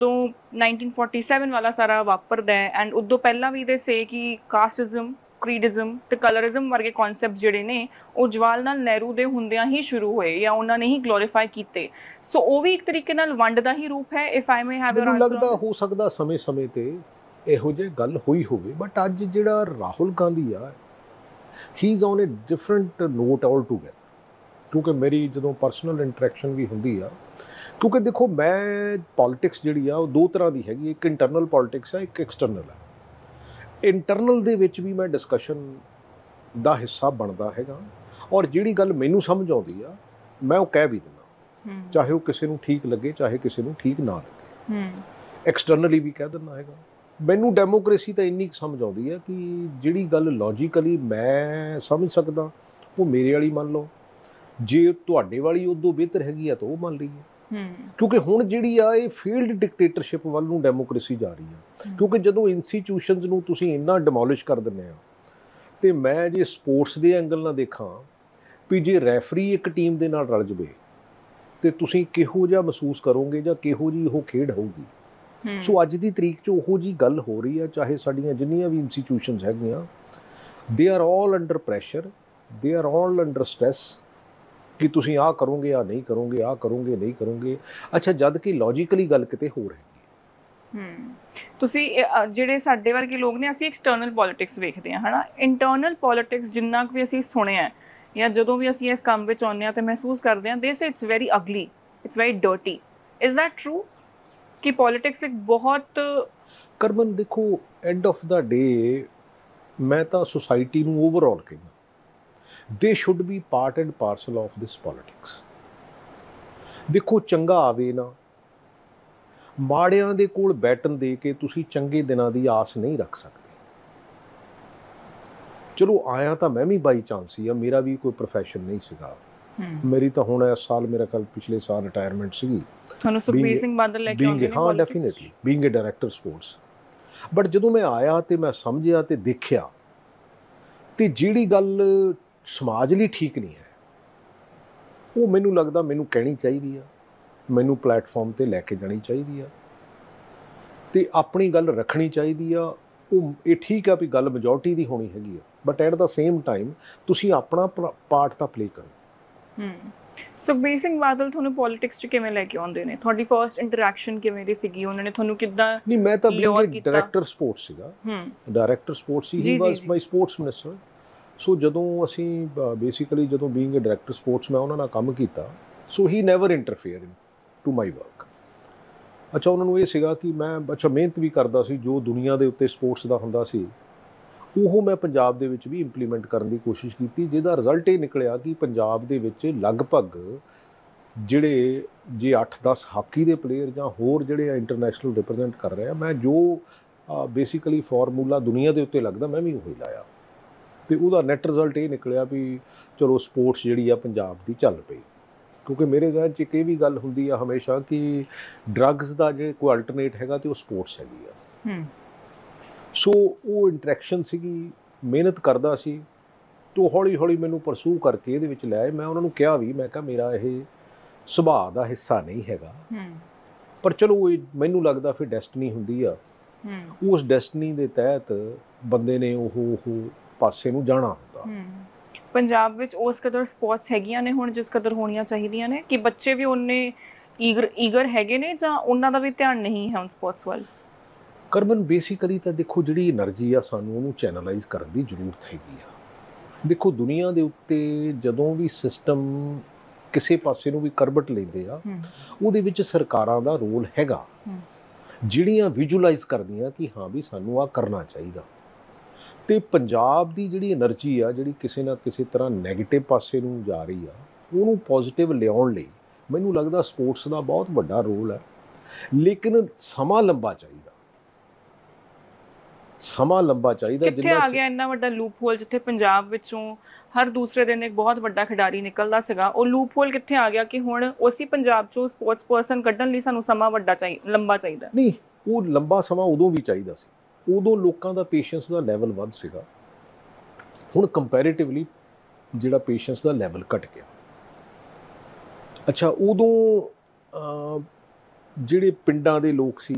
ਤੋਂ 1947 ਵਾਲਾ ਸਾਰਾ ਵਾਪਰਦਾ ਹੈ ਐਂਡ ਉਦੋਂ ਪਹਿਲਾਂ ਵੀ ਇਹਦੇ ਸੇ ਕਿ ਕਾਸਟਿਜ਼ਮ, ਕ੍ਰੀਡਿਜ਼ਮ ਤੇ ਕਲਰਿਜ਼ਮ ਵਰਗੇ ਕਨਸੈਪਟ ਜਿਹੜੇ ਨੇ ਉਹ ਜਵਾਹਰ ਲਾਲ ਨਹਿਰੂ ਦੇ ਹੁੰਦਿਆਂ ਹੀ ਸ਼ੁਰੂ ਹੋਏ ਜਾਂ ਉਹਨਾਂ ਨੇ ਹੀ ਗਲੋਰੀਫਾਈ ਕੀਤੇ। ਸੋ ਉਹ ਵੀ ਇੱਕ ਤਰੀਕੇ ਨਾਲ ਵੰਡ ਦਾ ਹੀ ਰੂਪ ਹੈ। ਇਫ ਆਈ ਮੇ ਹੈਵ ਯੋਰ ਮੈਨੂੰ ਆਨਸਰ ਲੱਗਦਾ ਔਨ ਹੋ ਦਿਸ। ਸਕਦਾ ਸਮੇਂ ਤੇ ਇਹੋ ਜਿਹੀ ਗੱਲ ਹੋਈ ਹੋਵੇ, ਬਟ ਅੱਜ ਜਿਹੜਾ ਰਾਹੁਲ ਗਾਂਧੀ ਆ, ਹੀ is on a different note all together. ਕਿਉਂਕਿ ਮੇਰੀ ਜਦੋਂ ਪਰਸਨਲ ਇੰਟਰੈਕਸ਼ਨ ਵੀ ਹੁੰਦੀ ਆ, ਕਿਉਂਕਿ ਦੇਖੋ ਮੈਂ ਪੋਲਿਟਿਕਸ ਜਿਹੜੀ ਆ ਉਹ ਦੋ ਤਰ੍ਹਾਂ ਦੀ ਹੈਗੀ, ਇੱਕ ਇੰਟਰਨਲ ਪੋਲਿਟਿਕਸ ਆ, ਇੱਕ ਐਕਸਟਰਨਲ ਆ। ਇੰਟਰਨਲ ਦੇ ਵਿੱਚ ਵੀ ਮੈਂ ਡਿਸਕਸ਼ਨ ਦਾ ਹਿੱਸਾ ਬਣਦਾ ਹੈਗਾ, ਔਰ ਜਿਹੜੀ ਗੱਲ ਮੈਨੂੰ ਸਮਝ ਆਉਂਦੀ ਆ ਮੈਂ ਉਹ ਕਹਿ ਵੀ ਦਿੰਦਾ, ਚਾਹੇ ਉਹ ਕਿਸੇ ਨੂੰ ਠੀਕ ਲੱਗੇ ਚਾਹੇ ਕਿਸੇ ਨੂੰ ਠੀਕ ਨਾ ਲੱਗੇ। ਐਕਸਟਰਨਲੀ ਵੀ ਕਹਿ ਦਿੰਦਾ ਹੈਗਾ। ਮੈਨੂੰ ਡੈਮੋਕ੍ਰੇਸੀ ਤਾਂ ਇੰਨੀ ਕੁ ਸਮਝ ਆਉਂਦੀ ਹੈ ਕਿ ਜਿਹੜੀ ਗੱਲ ਲੌਜੀਕਲੀ ਮੈਂ ਸਮਝ ਸਕਦਾ ਉਹ ਮੇਰੇ ਵਾਲੀ ਮੰਨ ਲਓ, ਜੇ ਤੁਹਾਡੇ ਵਾਲੀ ਉਦੋਂ ਬਿਹਤਰ ਹੈਗੀ ਆ ਤਾਂ ਉਹ ਮੰਨ ਲਈਏ। ਕਿਉਂਕਿ ਹੁਣ ਜਿਹੜੀ ਆ ਇਹ ਫੀਲਡ ਡਿਕਟੇਟਰਸ਼ਿਪ ਵੱਲ ਨੂੰ ਡੈਮੋਕ੍ਰੇਸੀ ਜਾ ਰਹੀ ਆ। ਕਿਉਂਕਿ ਜਦੋਂ ਇੰਸਟੀਟਿਊਸ਼ਨਸ ਨੂੰ ਤੁਸੀਂ ਇੰਨਾ ਡਿਮੋਲਿਸ਼ ਕਰ ਦਿੰਦੇ ਆ, ਤੇ ਮੈਂ ਜੇ ਸਪੋਰਟਸ ਦੇ ਐਂਗਲ ਨਾਲ ਦੇਖਾਂ ਵੀ ਜੇ ਰੈਫਰੀ ਇੱਕ ਟੀਮ ਦੇ ਨਾਲ ਰਲ ਜਵੇ ਤੇ ਤੁਸੀਂ ਕਿਹੋ ਜਿਹਾ ਮਹਿਸੂਸ ਕਰੋਗੇ ਜਾਂ ਕਿਹੋ ਜਿਹੀ ਉਹ ਖੇਡ ਹੋਊਗੀ। ਸੋ ਅੱਜ ਦੀ ਤਰੀਕ 'ਚ ਉਹੋ ਜਿਹੀ ਗੱਲ ਹੋ ਰਹੀ ਆ, ਚਾਹੇ ਸਾਡੀਆਂ ਜਿੰਨੀਆਂ ਵੀ ਇੰਸਟੀਟਿਊਸ਼ਨਸ ਹੈਗੀਆਂ, they are all under pressure, they are all under stress ਕਿ ਤੁਸੀਂ ਆਹ ਕਰੋਗੇ ਆਹ ਨਹੀਂ ਕਰੋਗੇ, ਆਹ ਕਰੋਗੇ ਨਹੀਂ ਕਰੋਗੇ। ਅੱਛਾ, ਜਦ ਕਿ ਲੌਜੀਕਲੀ ਗੱਲ ਕਿਤੇ ਹੋਰ ਹੈ। ਤੁਸੀਂ ਜਿਹੜੇ ਸਾਡੇ ਵਰਗੇ ਲੋਕ ਨੇ ਅਸੀਂ ਐਕਸਟਰਨਲ ਪੋਲਿਟਿਕਸ ਵੇਖਦੇ ਹਾਂ, ਹਨਾ। ਇੰਟਰਨਲ ਪੋਲਿਟਿਕਸ ਜਿੰਨਾ ਕੁ ਵੀ ਅਸੀਂ ਸੁਣਿਆ ਜਾਂ ਜਦੋਂ ਵੀ ਅਸੀਂ ਇਸ ਕੰਮ ਵਿੱਚ ਆਉਂਦੇ ਹਾਂ ਤੇ ਮਹਿਸੂਸ ਕਰਦੇ ਹਾਂ, ਦੇ ਸੇ ਇਟਸ ਵੈਰੀ ਅਗਲੀ, it's very dirty. Is that true ਕਿ ਪੋਲਿਟਿਕਸ ਇੱਕ ਬਹੁਤ ਕਰਮਨ ਦੇਖੋ, ਐਂਡ ਆਫ ਦਾ ਡੇ ਮੈਂ ਤਾਂ ਸੁਸਾਇਟੀ ਨੂੰ ਓਵਰਆਲ ਕਹਿੰਦਾ, ਦੇ should be part and parcel of this politics. ਦੇਖੋ ਚੰਗਾ ਆਵੇ ਨਾ, ਮਾੜਿਆਂ ਦੇ ਕੋਲ ਬੈਟਨ ਦੇ ਕੇ ਤੁਸੀਂ ਚੰਗੇ ਦਿਨਾਂ ਦੀ ਆਸ ਨਹੀਂ ਰੱਖ ਸਕਦੇ। ਚਲੋ ਆਇਆ ਤਾਂ ਮੈਂ ਵੀ ਬਾਈ ਚਾਂਸ ਹੀ ਆ, ਮੇਰਾ ਵੀ ਕੋਈ ਪ੍ਰੋਫੈਸ਼ਨ ਨਹੀਂ ਸੀਗਾ। ਮੇਰੀ ਤਾਂ ਹੁਣ ਇਸ ਸਾਲ ਮੇਰਾ ਕੱਲ ਪਿਛਲੇ ਸਾਲ ਰਿਟਾਇਰਮੈਂਟ ਸੀਗੀ। ਤੁਹਾਨੂੰ ਸੁਖਬੀਰ ਸਿੰਘ ਬਾਦਲ ਲੈ ਕੇ ਆਉਂਦੇ ਨੇ ਹਾਂ, definitely being a director sports. But ਜਦੋਂ ਮੈਂ ਆਇਆ ਤੇ ਮੈਂ ਸਮਝਿਆ ਤੇ ਦੇਖਿਆ, ਤੇ ਜਿਹੜੀ ਗੱਲ ਸਮਾਜ ਲਈ ਠੀਕ ਨਹੀਂ ਹੈ ਉਹ ਮੈਨੂੰ ਲੱਗਦਾ ਮੈਨੂੰ ਕਹਿਣੀ ਚਾਹੀਦੀ ਆ, ਮੈਨੂੰ ਪਲੇਟਫਾਰਮ ਤੇ ਲੈ ਕੇ ਜਾਣੀ ਚਾਹੀਦੀ ਆ ਤੇ ਆਪਣੀ ਗੱਲ ਰੱਖਣੀ ਚਾਹੀਦੀ ਆ। ਉਹ ਇਹ ਠੀਕ ਆ ਵੀ ਗੱਲ ਮੈਜੋਰਟੀ ਦੀ ਹੋਣੀ ਹੈਗੀ ਆ, but at the same time ਤੁਸੀਂ ਆਪਣਾ ਪਾਰਟ ਤਾਂ ਪਲੇ ਕਰੋ। ਸੁਖਬੀਰ ਸਿੰਘ ਬਾਦਲ ਤੁਹਾਨੂੰ ਪੋਲਿਟਿਕਸ 'ਚ ਕਿਵੇਂ ਲੈ ਕੇ ਆਉਂਦੇ ਨੇ? ਤੁਹਾਡੀ ਫਰਸਟ ਇੰਟਰੈਕਸ਼ਨ ਕਿਵੇਂ ਦੀ ਸੀਗੀ? ਉਹਨਾਂ ਨੇ ਤੁਹਾਨੂੰ ਕਿੱਦਾਂ? ਨਹੀਂ, ਮੈਂ ਤਾਂ ਡਾਇਰੈਕਟਰ ਸਪੋਰਟਸ ਸੀਗਾ, ਡਾਇਰੈਕਟਰ ਸਪੋਰਟਸ ਸੀ, ਹੀ ਵਾਸ ਮਾਈ ਸਪੋਰਟਸ ਮਿਨਿਸਟਰ। ਸੋ ਜਦੋਂ ਅਸੀਂ ਬੇਸਿਕਲੀ ਜਦੋਂ ਬੀਇੰਗ ਅ ਡਾਇਰੈਕਟਰ ਸਪੋਰਟਸ ਮੈਂ ਉਹਨਾਂ ਨਾਲ ਕੰਮ ਕੀਤਾ, ਸੋ ਹੀ never interfere to my work. ਅੱਛਾ, ਉਹਨਾਂ ਨੂੰ ਇਹ ਸੀਗਾ ਕਿ ਮੈਂ ਮਿਹਨਤ ਵੀ ਕਰਦਾ ਸੀ, ਜੋ ਦੁਨੀਆ ਦੇ ਉੱਤੇ ਸਪੋਰਟਸ ਦਾ ਹੁੰਦਾ ਸੀ ਉਹ ਮੈਂ ਪੰਜਾਬ ਦੇ ਵਿੱਚ ਵੀ ਇੰਪਲੀਮੈਂਟ ਕਰਨ ਦੀ ਕੋਸ਼ਿਸ਼ ਕੀਤੀ, ਜਿਹਦਾ ਰਿਜ਼ਲਟ ਇਹ ਨਿਕਲਿਆ ਕਿ ਪੰਜਾਬ ਦੇ ਵਿੱਚ ਲਗਭਗ ਜਿਹੜੇ ਜੇ 8-10 ਹਾਕੀ ਦੇ ਪਲੇਅਰ ਜਾਂ ਹੋਰ ਜਿਹੜੇ ਆ ਇੰਟਰਨੈਸ਼ਨਲ ਰਿਪਰੈਜ਼ੈਂਟ ਕਰ ਰਹੇ ਆ, ਮੈਂ ਜੋ ਬੇਸਿਕਲੀ ਫਾਰਮੂਲਾ ਦੁਨੀਆ ਦੇ ਉੱਤੇ ਲੱਗਦਾ ਮੈਂ ਵੀ ਉਹੀ ਲਾਇਆ, ਤੇ ਉਹਦਾ ਨੈਟ ਰਿਜ਼ਲਟ ਇਹ ਨਿਕਲਿਆ ਵੀ ਚਲੋ ਸਪੋਰਟਸ ਜਿਹੜੀ ਆ ਪੰਜਾਬ ਦੀ ਚੱਲ ਪਈ। ਕਿਉਂਕਿ ਮੇਰੇ ਜ਼ਿਹਨ 'ਚ ਇੱਕ ਇਹ ਵੀ ਗੱਲ ਹੁੰਦੀ ਆ ਹਮੇਸ਼ਾ ਕਿ ਡਰੱਗਸ ਦਾ ਜੇ ਕੋਈ ਅਲਟਰਨੇਟ ਹੈਗਾ ਤੇ ਉਹ ਸਪੋਰਟਸ ਹੈਗੀ ਆ। ਸੋ ਉਹ ਇੰਟਰੈਕਸ਼ਨ ਸੀਗੀ, ਮਿਹਨਤ ਕਰਦਾ ਸੀ, ਤੋ ਹੌਲੀ ਹੌਲੀ ਮੈਨੂੰ ਪਰਸੂ ਕਰਕੇ ਇਹਦੇ ਵਿੱਚ ਲੈ ਆਏ। ਮੈਂ ਉਹਨਾਂ ਨੂੰ ਕਿਹਾ ਵੀ, ਮੈਂ ਕਿਹਾ ਮੇਰਾ ਇਹ ਸੁਭਾਅ ਦਾ ਹਿੱਸਾ ਨਹੀਂ ਹੈਗਾ, ਪਰ ਚਲੋ ਇਹ ਮੈਨੂੰ ਲੱਗਦਾ ਫਿਰ ਡੈਸਟਨੀ ਹੁੰਦੀ ਆ, ਉਸ ਡੈਸਟਨੀ ਦੇ ਤਹਿਤ ਬੰਦੇ ਨੇ ਉਹ ਪਾਸੇ ਨੂੰ ਜਾਣਾ ਹੁੰਦਾ। ਪੰਜਾਬ ਵਿੱਚ ਉਸ ਕਦਰ ਸਪੋਰਟਸ ਹੈਗੀਆਂ ਨੇ ਹੁਣ ਜਿਸ ਕਦਰ ਹੋਣੀਆਂ ਚਾਹੀਦੀਆਂ ਨੇ, ਕਿ ਬੱਚੇ ਵੀ ਉਹਨੇ ਈਗਰ ਹੈਗੇ ਨੇ ਜਾਂ ਉਹਨਾਂ ਦਾ ਵੀ ਧਿਆਨ ਨਹੀਂ ਹੈ ਹੁਣ ਸਪੋਰਟਸ ਵੱਲ? ਕਰਮਨ ਬੇਸਿਕਲੀ ਤਾਂ ਦੇਖੋ ਜਿਹੜੀ એનર્ਜੀ ਆ ਸਾਨੂੰ ਉਹਨੂੰ ਚੈਨਲਾਈਜ਼ ਕਰਨ ਦੀ ਜ਼ਰੂਰਤ ਹੈਗੀ ਆ। ਦੇਖੋ ਦੁਨੀਆ ਦੇ ਉੱਤੇ ਜਦੋਂ ਵੀ ਸਿਸਟਮ ਕਿਸੇ ਪਾਸੇ ਨੂੰ ਵੀ ਕਰਵਟ ਲੈਂਦੇ ਆ, ਉਹਦੇ ਵਿੱਚ ਸਰਕਾਰਾਂ ਦਾ ਰੋਲ ਹੈਗਾ, ਜਿਹੜੀਆਂ ਵਿਜ਼ੂਅਲਾਈਜ਼ ਕਰਦੀਆਂ ਕਿ ਹਾਂ ਵੀ ਸਾਨੂੰ ਆਹ ਕਰਨਾ ਚਾਹੀਦਾ। ਤੇ ਪੰਜਾਬ ਦੀ ਜਿਹੜੀ એનર્ਜੀ ਆ, ਜਿਹੜੀ ਕਿਸੇ ਨਾ ਕਿਸੇ ਤਰ੍ਹਾਂ ਨੈਗੇਟਿਵ ਪਾਸੇ ਨੂੰ ਜਾ ਰਹੀ ਆ, ਉਹਨੂੰ ਪੋਜ਼ਿਟਿਵ ਲਿਆਉਣ ਲਈ ਮੈਨੂੰ ਲੱਗਦਾ ਸਪੋਰਟਸ ਦਾ ਬਹੁਤ ਵੱਡਾ ਰੋਲ ਹੈ। ਲੇਕਿਨ ਸਮਾਂ ਲੰਬਾ ਚਾਹੀਦਾ, ਸਮਾਂ ਲੰਬਾ ਚਾਹੀਦਾ। ਕਿੱਥੇ ਆ ਗਿਆ ਇੰਨਾ ਵੱਡਾ ਲੂਪ ਹੋਲ, ਜਿੱਥੇ ਪੰਜਾਬ ਵਿੱਚੋਂ ਹਰ ਦੂਸਰੇ ਦਿਨ ਇੱਕ ਬਹੁਤ ਵੱਡਾ ਖਿਡਾਰੀ ਨਿਕਲਦਾ ਸੀਗਾ, ਉਹ ਲੂਪ ਹੋਲ ਕਿੱਥੇ ਆ ਗਿਆ ਕਿ ਹੁਣ ਉਸੇ ਪੰਜਾਬ ਚੋਂ ਸਪੋਰਟਸ ਪਰਸਨ ਕੱਢਣ ਲਈ ਸਾਨੂੰ ਸਮਾਂ ਲੰਬਾ ਚਾਹੀਦਾ? ਨਹੀਂ, ਉਹ ਲੰਬਾ ਸਮਾਂ ਉਦੋਂ ਵੀ ਚਾਹੀਦਾ ਸੀ, ਉਦੋਂ ਲੋਕਾਂ ਦਾ ਪੇਸ਼ੈਂਸ ਦਾ ਲੈਵਲ ਵੱਧ ਸੀਗਾ। ਹੁਣ ਕੰਪੈਰੀਟਿਵਲੀ ਜਿਹੜਾ ਪੇਸ਼ੈਂਸ ਦਾ ਲੈਵਲ ਘਟ ਗਿਆ। ਅੱਛਾ, ਉਦੋਂ ਜਿਹੜੇ ਪਿੰਡਾਂ ਦੇ ਲੋਕ ਸੀ